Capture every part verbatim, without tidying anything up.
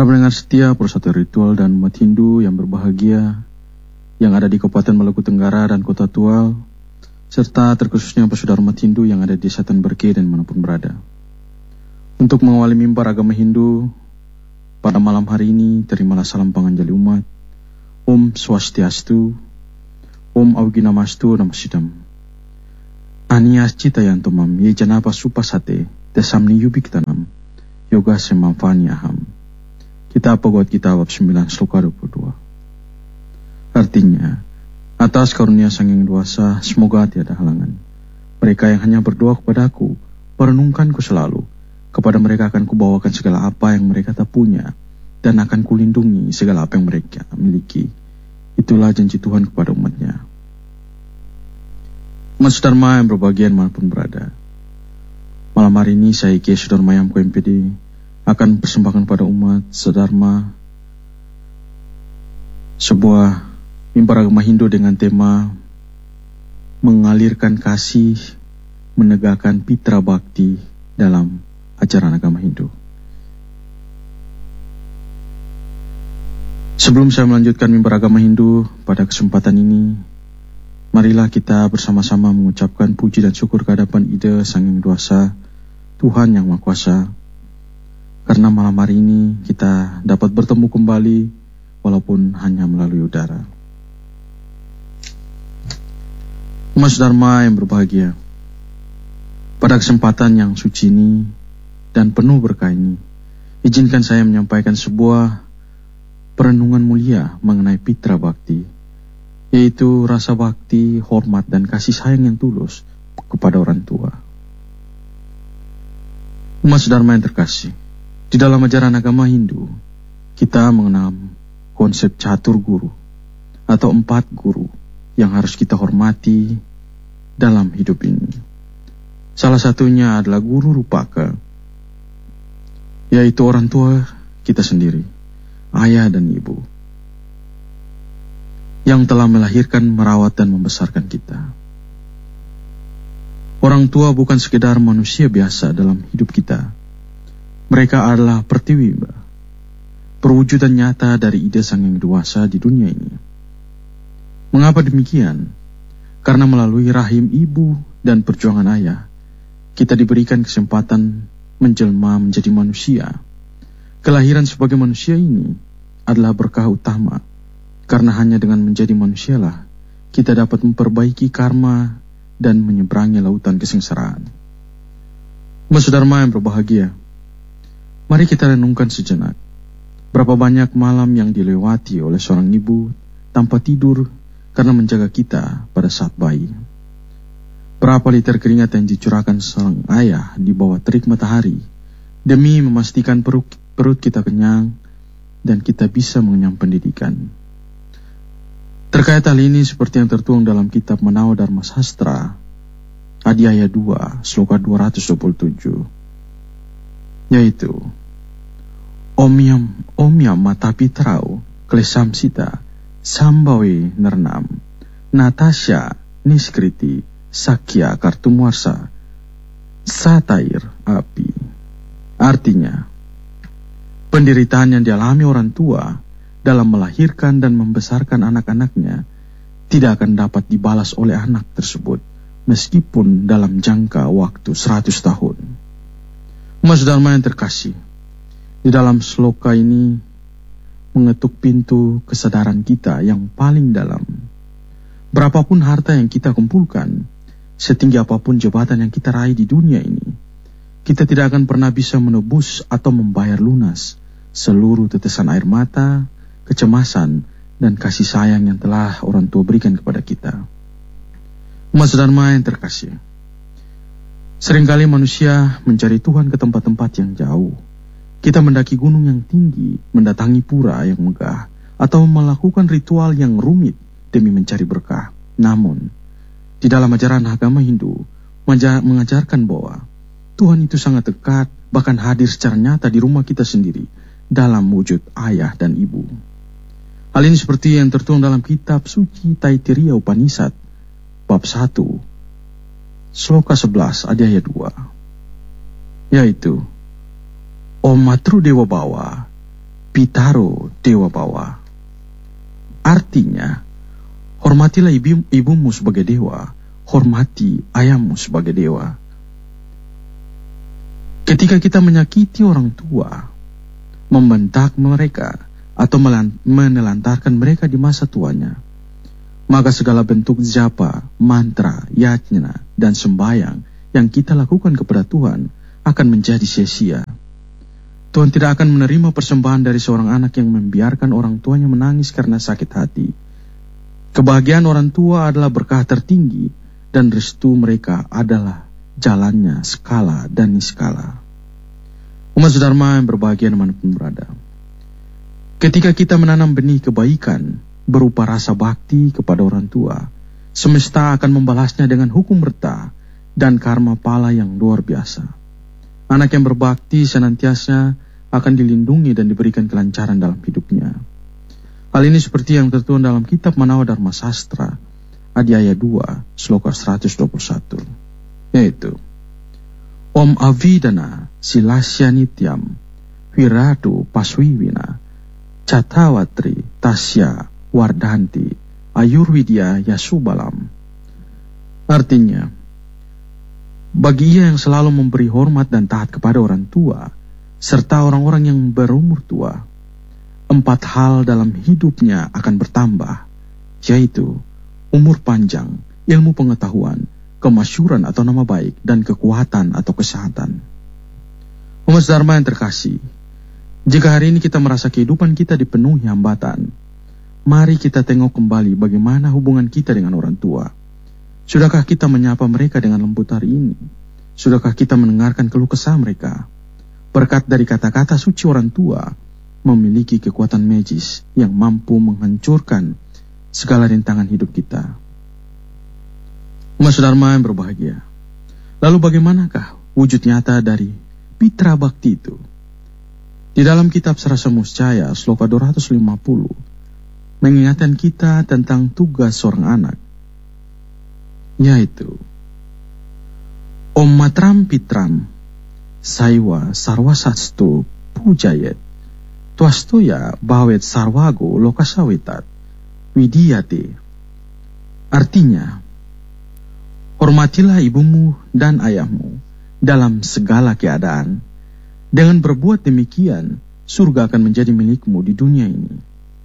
Para pendengar setia Persatuan Ritual dan umat Hindu yang berbahagia, yang ada di Kabupaten Maluku Tenggara dan Kota Tual, serta terkhususnya saudara umat Hindu yang ada di Desa Tanberke dan manapun berada. Untuk mengawali mimbar agama Hindu, pada malam hari ini, terimalah salam panganjali umat. Om Swastiastu, Om Auginamastu Namasidam. Anias Citayantomam, Ye Janapa Supasate, Desamni Yubik Tanam, Yoga Semamfani Aham. Kita Bhagavad Gita bab sembilan sloka dua puluh dua. Artinya, atas karunia Sang Yang Dewasa, semoga tiada halangan. Mereka yang hanya berdoa kepadaku, merenungkanku selalu. Kepada mereka akan kubawakan segala apa yang mereka tak punya, dan akan kulindungi segala apa yang mereka miliki. Itulah janji Tuhan kepada umatnya. Umat Dharma yang berbahagia manapun berada. Malam hari ini saya Ki Saudara Mayam K M P D akan persembahkan pada umat sedharma sebuah mimbar agama Hindu dengan tema mengalirkan kasih, menegakkan pitra bakti dalam ajaran agama Hindu. Sebelum saya melanjutkan mimbar agama Hindu pada kesempatan ini, marilah kita bersama-sama mengucapkan puji dan syukur kehadapan Ida Sang Yang Dewasa, Tuhan Yang Maha Kuasa, karena malam hari ini kita dapat bertemu kembali walaupun hanya melalui udara. Umat Dharma yang berbahagia, pada kesempatan yang suci ini dan penuh berkah ini, izinkan saya menyampaikan sebuah perenungan mulia mengenai pitra bakti, yaitu rasa bakti, hormat, dan kasih sayang yang tulus kepada orang tua. Umat Dharma yang terkasih, di dalam ajaran agama Hindu, kita mengenal konsep catur guru atau empat guru yang harus kita hormati dalam hidup ini. Salah satunya adalah guru rupaka, yaitu orang tua kita sendiri, ayah dan ibu, yang telah melahirkan, merawat, dan membesarkan kita. Orang tua bukan sekedar manusia biasa dalam hidup kita. Mereka adalah pertiwi, perwujudan nyata dari ide Sang Yang Dewasa di dunia ini. Mengapa demikian? Karena melalui rahim ibu dan perjuangan ayah, kita diberikan kesempatan menjelma menjadi manusia. Kelahiran sebagai manusia ini adalah berkah utama, karena hanya dengan menjadi manusialah kita dapat memperbaiki karma dan menyeberangi lautan kesengsaraan. Umat Dharma yang berbahagia, mari kita renungkan sejenak. Berapa banyak malam yang dilewati oleh seorang ibu tanpa tidur karena menjaga kita pada saat bayi. Berapa liter keringat yang dicurahkan seorang ayah di bawah terik matahari demi memastikan perut, perut kita kenyang dan kita bisa mengenyam pendidikan. Terkait hal ini seperti yang tertuang dalam kitab Manawa Dharma Sastra, Adhyaya dua, sloka dua ratus dua puluh tujuh, yaitu Omyam Omyam Matapitrau Klesam Sita Sambawe Nernam Natasha Niskriti Sakya Kartumwarsa Satair Api. Artinya, penderitaan yang dialami orang tua dalam melahirkan dan membesarkan anak-anaknya tidak akan dapat dibalas oleh anak tersebut meskipun dalam jangka waktu seratus tahun. Umat Dharma yang terkasih, di dalam sloka ini mengetuk pintu kesadaran kita yang paling dalam. Berapapun harta yang kita kumpulkan, setinggi apapun jabatan yang kita raih di dunia ini, kita tidak akan pernah bisa menebus atau membayar lunas seluruh tetesan air mata, kecemasan, dan kasih sayang yang telah orang tua berikan kepada kita. Umat Dharma yang terkasih, seringkali manusia mencari Tuhan ke tempat-tempat yang jauh. Kita mendaki gunung yang tinggi, mendatangi pura yang megah, atau melakukan ritual yang rumit demi mencari berkah. Namun, di dalam ajaran agama Hindu mengajarkan bahwa Tuhan itu sangat dekat, bahkan hadir secara nyata di rumah kita sendiri dalam wujud ayah dan ibu. Hal ini seperti yang tertuang dalam kitab suci Taittiriya Upanishad bab satu sloka sebelas Adhyaya dua, yaitu Om Matru Dewa Bawa pitaro dewa bawa. Artinya, hormatilah ibu, ibumu sebagai dewa, hormati ayahmu sebagai dewa. Ketika kita menyakiti orang tua, membentak mereka, atau menelantarkan mereka di masa tuanya, maka segala bentuk japa, mantra, yajna, dan sembahyang yang kita lakukan kepada Tuhan akan menjadi sia-sia. Tuhan tidak akan menerima persembahan dari seorang anak yang membiarkan orang tuanya menangis karena sakit hati. Kebahagiaan orang tua adalah berkah tertinggi, dan restu mereka adalah jalannya skala dan niskala. Umat Dharma yang berbahagia dimanapun berada, ketika kita menanam benih kebaikan berupa rasa bakti kepada orang tua, semesta akan membalasnya dengan hukum merta dan karma pala yang luar biasa. Anak yang berbakti senantiasa akan dilindungi dan diberikan kelancaran dalam hidupnya. Hal ini seperti yang tertuang dalam kitab Manawa Dharma Sastra, Adhyaya dua, sloka seratus dua puluh satu, yaitu Om Avidana Silasya Nityam Viratu Paswiwina Catawatri Tasya Wardanti Ayurvidya Yasubalam. Artinya, bagi ia yang selalu memberi hormat dan taat kepada orang tua serta orang-orang yang berumur tua, empat hal dalam hidupnya akan bertambah, yaitu umur panjang, ilmu pengetahuan, kemasyhuran atau nama baik, dan kekuatan atau kesehatan. Umat Dharma yang terkasih, jika hari ini kita merasa kehidupan kita dipenuhi hambatan, mari kita tengok kembali bagaimana hubungan kita dengan orang tua. Sudahkah kita menyapa mereka dengan lembut hari ini? Sudahkah kita mendengarkan keluh kesah mereka? Berkat dari kata-kata suci orang tua memiliki kekuatan magis yang mampu menghancurkan segala rintangan hidup kita. Umat Dharma yang berbahagia, lalu bagaimanakah wujud nyata dari Pitra Bakti itu? Di dalam kitab Sarasa Muscaya, sloka dua ratus lima puluh, mengingatkan kita tentang tugas seorang anak, yaitu Om Matram Pitram Saiwa Sarwasastu Pujayet Twastoya Bawet Sarwago Lokasawitat Widiyate. Artinya, hormatilah ibumu dan ayahmu dalam segala keadaan. Dengan berbuat demikian, surga akan menjadi milikmu di dunia ini.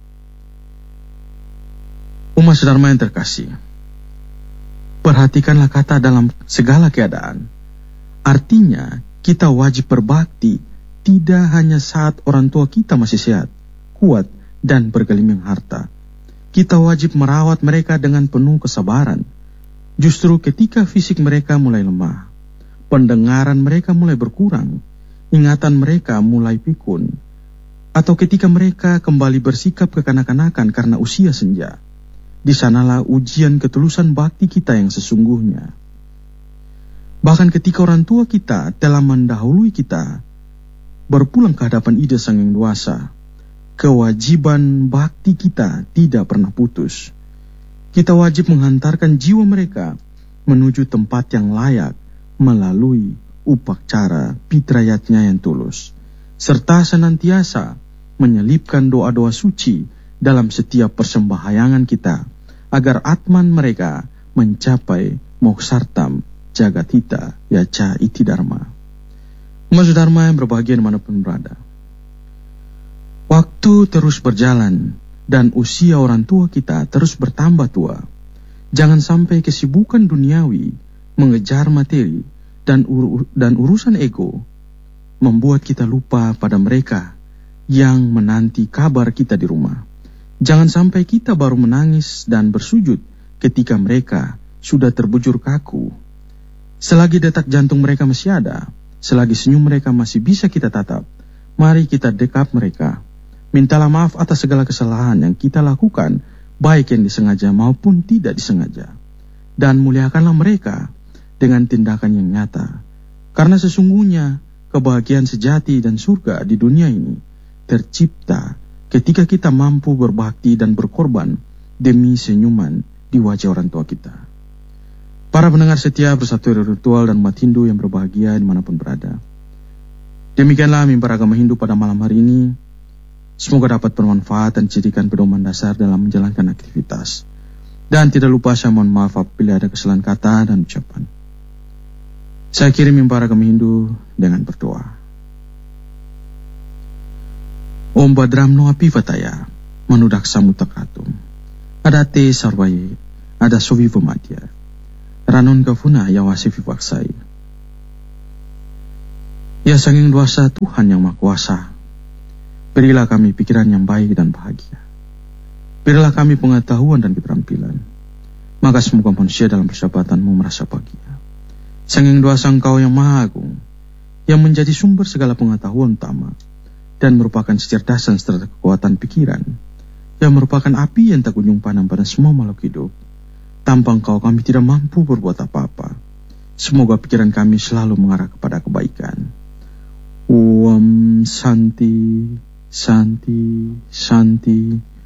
Umat Dharma yang terkasih, perhatikanlah kata dalam segala keadaan. Artinya, kita wajib berbakti tidak hanya saat orang tua kita masih sehat, kuat, dan bergelimang harta. Kita wajib merawat mereka dengan penuh kesabaran. Justru ketika fisik mereka mulai lemah, pendengaran mereka mulai berkurang, ingatan mereka mulai pikun, atau ketika mereka kembali bersikap kekanak-kanakan karena usia senja, di sanalah ujian ketulusan bakti kita yang sesungguhnya. Bahkan ketika orang tua kita telah mendahului kita berpulang ke hadapan Ida Sang Yang Dewasa, kewajiban bakti kita tidak pernah putus. Kita wajib menghantarkan jiwa mereka menuju tempat yang layak melalui upacara pitrayatnya yang tulus, serta senantiasa menyelipkan doa-doa suci dalam setiap persembahyangan kita, agar atman mereka mencapai moksartam jagatita yaca iti dharma. Umat Dharma yang berbahagia dimanapun berada, waktu terus berjalan dan usia orang tua kita terus bertambah tua. Jangan sampai kesibukan duniawi, mengejar materi, dan, ur dan urusan ego membuat kita lupa pada mereka yang menanti kabar kita di rumah. Jangan sampai kita baru menangis dan bersujud ketika mereka sudah terbujur kaku. Selagi detak jantung mereka masih ada, selagi senyum mereka masih bisa kita tatap, mari kita dekap mereka. Mintalah maaf atas segala kesalahan yang kita lakukan, baik yang disengaja maupun tidak disengaja. Dan muliakanlah mereka dengan tindakan yang nyata. Karena sesungguhnya kebahagiaan sejati dan surga di dunia ini tercipta ketika kita mampu berbakti dan berkorban demi senyuman di wajah orang tua kita. Para pendengar setia Bersatu Ritual dan umat Hindu yang berbahagia dimanapun berada, demikianlah mimbar agama Hindu pada malam hari ini. Semoga dapat bermanfaat dan dijadikan pedoman dasar dalam menjalankan aktivitas. Dan tidak lupa saya mohon maaf apabila ada kesalahan kata dan ucapan. Saya kirim para kami Hindu dengan berdoa. Om Badram no api vataya, manudak samutakatum. Adate sarvaye, ada sovi pemadya. Ranon kafuna yawasi vivaksai. Ya sanging doasa Tuhan yang Maha Kuasa, berilah kami pikiran yang baik dan bahagia. Berilah kami pengetahuan dan keterampilan. Maka semoga manusia dalam persahabatanmu merasa bahagia. Sanging doasa Engkau yang Maha Agung, yang menjadi sumber segala pengetahuan utama, dan merupakan kecerdasan serta kekuatan pikiran, yang merupakan api yang tak kunjung padam pada semua makhluk hidup. Tanpa Engkau kami tidak mampu berbuat apa-apa. Semoga pikiran kami selalu mengarah kepada kebaikan. Om Santi, Santi, Santi.